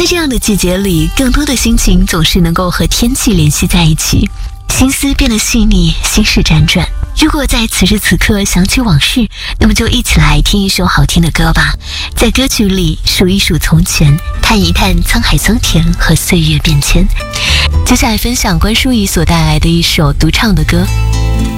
这样的季节里，更多的心情总是能够和天气联系在一起，心思变得细腻，心事辗转。如果在此时此刻想起往事，那么就一起来听一首好听的歌吧，在歌曲里数一数从前，探一探沧海桑田和岁月变迁。接下来分享关淑怡所带来的一首独唱的歌。